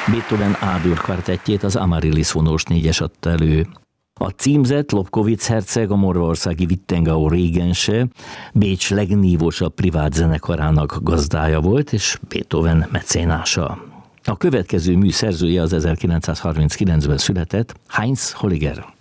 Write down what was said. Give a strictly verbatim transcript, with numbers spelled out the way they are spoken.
Beethoven A-dur kvartettjét az Amaryllis vonós négyes adta elő. A címzett Lobkowicz herceg a morvaországi Wittengau régense, Bécs legnívósabb privát zenekarának gazdája volt, és Beethoven mecénása. A következő mű szerzője az ezerkilencszázharminckilencben született Heinz Holliger.